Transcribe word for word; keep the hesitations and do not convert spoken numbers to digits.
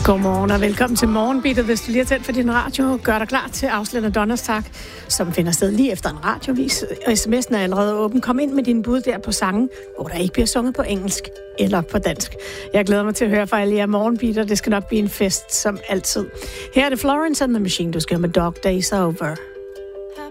Godmorgen og velkommen til Morgenbeatet. Hvis du lige har tændt for din radio, gør dig klar til afslørende Donnerstag, som finder sted lige efter en radiovis. Og sms'en er allerede åben. Kom ind med dine bud der på sangen, hvor der ikke bliver sunget på engelsk eller på dansk. Jeg glæder mig til at høre fra alle jer Morgenbeater. Det skal nok blive en fest som altid. Her er det Florence and the Machine, du skal høre med Dog Days Over.